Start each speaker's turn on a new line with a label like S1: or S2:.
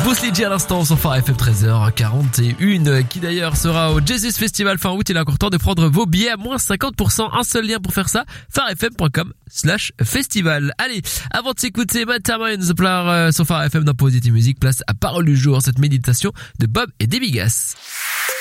S1: Bruce Lee à l'instant sur Phare FM 13h41, qui d'ailleurs sera au Jesus Festival fin août. Il est encore temps de prendre vos billets à moins 50%. Un seul lien pour faire ça, pharefm.com/festival. Allez, avant de s'écouter Masterminds sur Phare FM dans Positive Music, place à Parole du jour, cette méditation de Bob et Debbie Gass.